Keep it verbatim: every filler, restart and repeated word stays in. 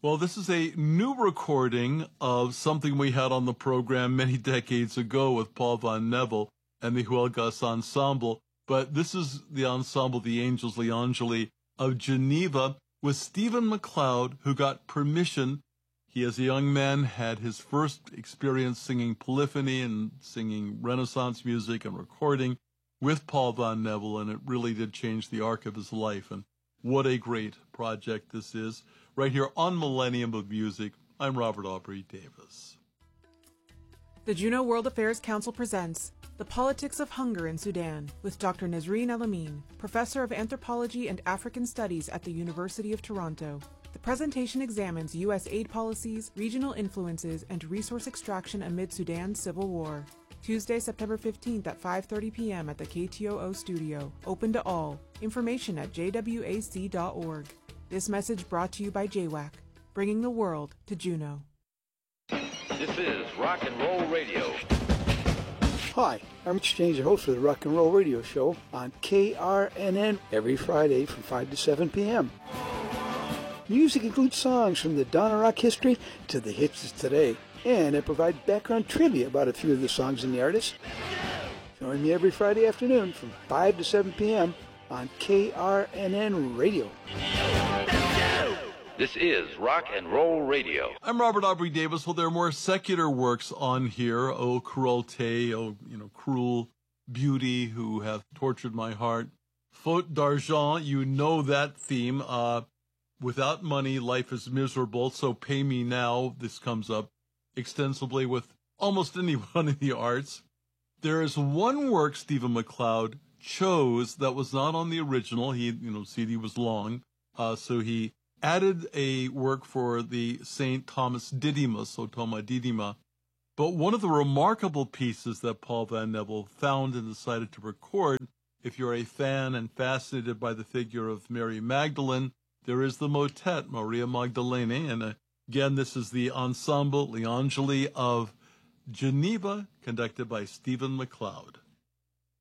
Well, this is a new recording of something we had on the program many decades ago with Paul Van Neville and the Huelgas Ensemble. But this is the ensemble, the Angels Leangeli of Geneva, with Stephen MacLeod, who got permission. He, as a young man, had his first experience singing polyphony and singing Renaissance music and recording with Paul Van Neville, and it really did change the arc of his life. And what a great project this is. Right here on Millennium of Music, I'm Robert Aubrey Davis. The Juno World Affairs Council presents The Politics of Hunger in Sudan with Doctor Nazreen El-Amin, Professor of Anthropology and African Studies at the University of Toronto. The presentation examines U S aid policies, regional influences, and resource extraction amid Sudan's civil war. Tuesday, September fifteenth at five thirty p.m. at the K T O O studio. Open to all. Information at j w a c dot org. This message brought to you by J WAC, bringing the world to Juno. This is Rock and Roll Radio. Hi, I'm Rich James, your host for the Rock and Roll Radio Show on K R N N every Friday from five to seven p.m. Music includes songs from the dawn of rock history to the hits of today, and I provide background trivia about a few of the songs and the artists. Join me every Friday afternoon from five to seven p.m. on K R N N Radio. This is Rock and Roll Radio. I'm Robert Aubrey Davis. Well, there are more secular works on here. Oh, cruelté, oh, you know, cruel beauty who hath tortured my heart. Faute d'argent, you know that theme. Uh, without money, life is miserable, so pay me now. This comes up extensively with almost anyone in the arts. There is one work Stephen MacLeod chose that was not on the original. He, you know, C D was long, uh, so he added a work for the Saint Thomas Didymus, Otoma Didyma. But one of the remarkable pieces that Paul Van Neville found and decided to record, if you're a fan and fascinated by the figure of Mary Magdalene, there is the motet, Maria Magdalene, and uh, again, this is the Ensemble Leangeli of Geneva, conducted by Stephen MacLeod.